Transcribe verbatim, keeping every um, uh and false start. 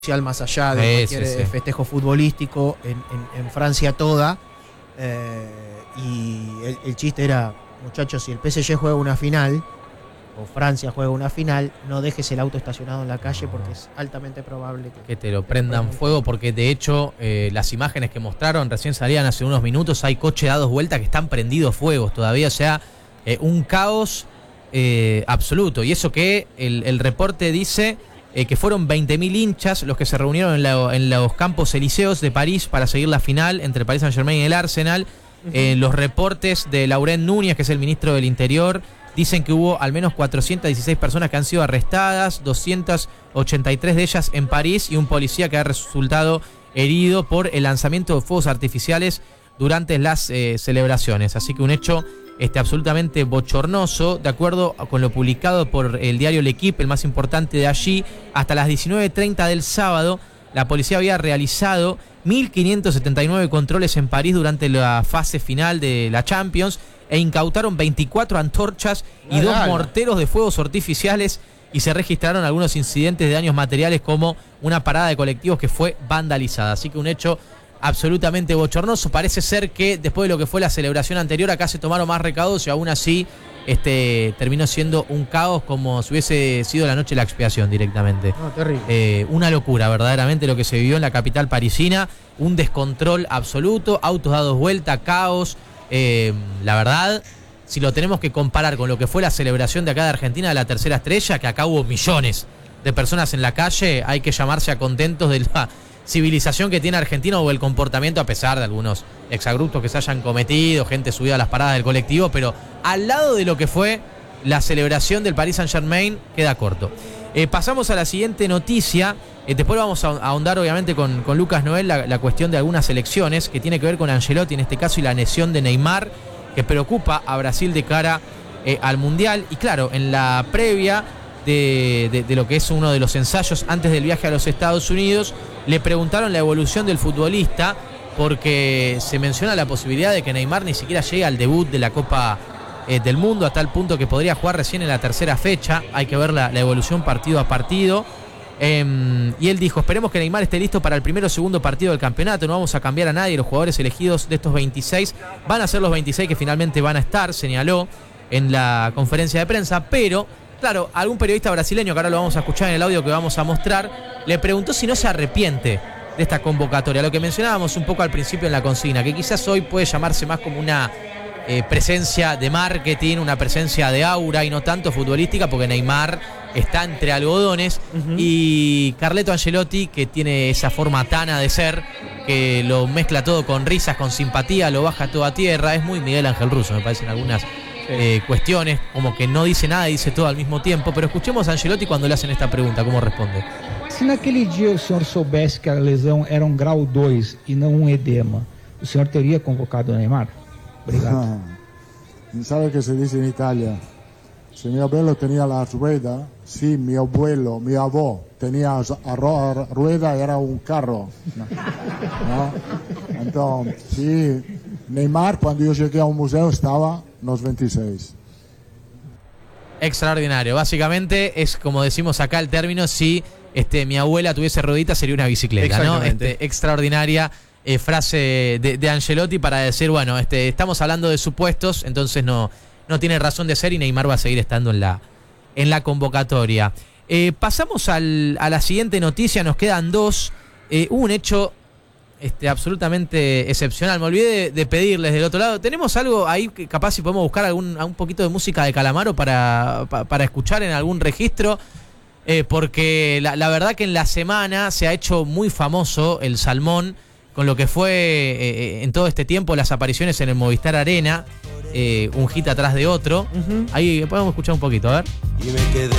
más allá de sí, cualquier sí, sí. festejo futbolístico en, en, en Francia toda. Eh, y el, el chiste era, muchachos, si el P S G juega una final, o Francia juega una final, no dejes el auto estacionado en la calle porque es altamente probable que, que te lo prendan te lo fuego, porque de hecho eh, las imágenes que mostraron recién salían hace unos minutos, hay coches dados vuelta que están prendidos fuegos todavía, o sea, eh, un caos eh, absoluto. Y eso que el, el reporte dice eh, que fueron veinte mil hinchas los que se reunieron en, la, en los campos elíseos de París para seguir la final entre el Paris Saint-Germain y el Arsenal. Uh-huh. eh, los reportes de Laurent Núñez, que es el ministro del Interior, dicen que hubo al menos cuatrocientas dieciséis personas que han sido arrestadas, doscientas ochenta y tres de ellas en París y un policía que ha resultado herido por el lanzamiento de fuegos artificiales durante las eh, celebraciones. Así que un hecho este, absolutamente bochornoso. De acuerdo con lo publicado por el diario L'Equipe, el más importante de allí, hasta las diecinueve treinta del sábado, la policía había realizado mil quinientos setenta y nueve controles en París durante la fase final de la Champions e incautaron veinticuatro antorchas y dos morteros de fuegos artificiales, y se registraron algunos incidentes de daños materiales como una parada de colectivos que fue vandalizada. Así que un hecho absolutamente bochornoso. Parece ser que después de lo que fue la celebración anterior, acá se tomaron más recaudos y aún así este, terminó siendo un caos, como si hubiese sido la noche de la expiación directamente. No, terrible. Eh, una locura verdaderamente lo que se vivió en la capital parisina, un descontrol absoluto, autos dados vuelta, caos. Eh, la verdad, si lo tenemos que comparar con lo que fue la celebración de acá de Argentina de la tercera estrella, que acá hubo millones de personas en la calle, hay que llamarse a contentos de la civilización que tiene Argentina o el comportamiento, a pesar de algunos exabruptos que se hayan cometido, gente subida a las paradas del colectivo, pero al lado de lo que fue la celebración del Paris Saint-Germain queda corto. Eh, pasamos a la siguiente noticia. Eh, después vamos a ahondar obviamente con, con Lucas Noel la, la cuestión de algunas elecciones que tiene que ver con Ancelotti en este caso y la lesión de Neymar, que preocupa a Brasil de cara eh, al Mundial. Y claro, en la previa de, de, de lo que es uno de los ensayos antes del viaje a los Estados Unidos, le preguntaron la evolución del futbolista, porque se menciona la posibilidad de que Neymar ni siquiera llegue al debut de la Copa eh, del Mundo, a tal punto que podría jugar recién en la tercera fecha. Hay que ver la, la evolución partido a partido. Eh, y él dijo, esperemos que Neymar esté listo para el primero o segundo partido del campeonato, no vamos a cambiar a nadie, los jugadores elegidos de estos veintiséis van a ser los veintiséis que finalmente van a estar, señaló en la conferencia de prensa. Pero, claro, algún periodista brasileño, que ahora lo vamos a escuchar en el audio que vamos a mostrar, le preguntó si no se arrepiente de esta convocatoria, lo que mencionábamos un poco al principio en la consigna, que quizás hoy puede llamarse más como una eh, presencia de marketing, una presencia de aura y no tanto futbolística, porque Neymar está entre algodones. Uh-huh. Y Carleto Ancelotti, que tiene esa forma tana de ser, que lo mezcla todo con risas, con simpatía, lo baja todo a tierra, es muy Miguel Ángel Russo, me parecen algunas eh, cuestiones, como que no dice nada y dice todo al mismo tiempo. Pero escuchemos a Ancelotti cuando le hacen esta pregunta, cómo responde. Se naquele dia o senhor soubesse que a lesão era um grau dois e não um edema, o senhor teria convocado o Neymar? Obrigado. No, ¿sabe qué se dice en Italia? Si mi abuelo tenía la rueda, sí, mi abuelo, mi abuelo tenía la rueda, era un carro. ¿No? Entonces, sí, Neymar, cuando yo llegué a un museo, estaba en los veintiséis. Extraordinario. Básicamente es como decimos acá el término, si este, mi abuela tuviese rueditas sería una bicicleta, ¿no? Este, extraordinaria eh, frase de, de Ancelotti para decir, bueno, este, estamos hablando de supuestos, entonces no, no tiene razón de ser y Neymar va a seguir estando en la, en la convocatoria. Eh, pasamos al, a la siguiente noticia, nos quedan dos. Eh, hubo un hecho este, absolutamente excepcional. Me olvidé de, de pedirles del otro lado. ¿Tenemos algo ahí que capaz si podemos buscar algún un poquito de música de Calamaro para, para, para escuchar en algún registro? Eh, porque la, la verdad que en la semana se ha hecho muy famoso el Salmón con lo que fue eh, en todo este tiempo las apariciones en el Movistar Arena, eh, un hit atrás de otro. Uh-huh. Ahí podemos escuchar un poquito, a ver. Y me quedé